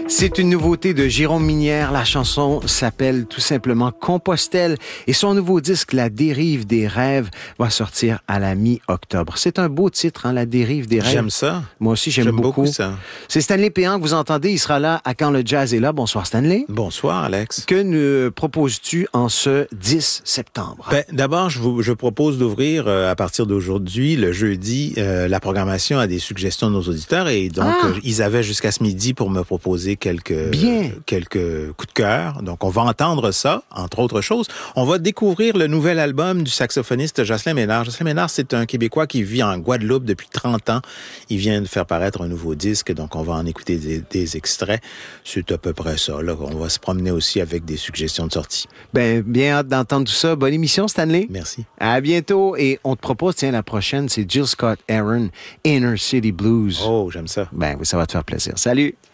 C'est une nouveauté de Jérôme Minière. La chanson s'appelle tout simplement Compostelle et son nouveau disque, La dérive des rêves, va sortir à la mi-octobre. C'est un beau titre, hein, La dérive des rêves. J'aime ça. Moi aussi, j'aime beaucoup ça. C'est Stanley Péan que vous entendez. Il sera là à Quand le jazz est là. Bonsoir, Stanley. Bonsoir, Alex. Que nous proposes-tu en ce 10 septembre? D'abord, je propose d'ouvrir à partir d'aujourd'hui, le jeudi, la programmation à des suggestions de nos auditeurs. Et donc, ils avaient jusqu'à ce midi pour me proposer quelques coups de cœur. Donc, on va entendre ça, entre autres choses. On va découvrir le nouvel album du saxophoniste Jocelyn Ménard. Jocelyn Ménard, c'est un Québécois qui vit en Guadeloupe depuis 30 ans. Il vient de faire paraître un nouveau disque, donc on va en écouter des extraits. C'est à peu près ça. Là, on va se promener aussi avec des suggestions de sortie. Bien hâte d'entendre tout ça. Bonne émission, Stanley. Merci. À bientôt. Et on te propose, la prochaine, c'est Jill Scott-Heron, Inner City Blues. Oh, j'aime ça. Oui, ça va te faire plaisir. Salut.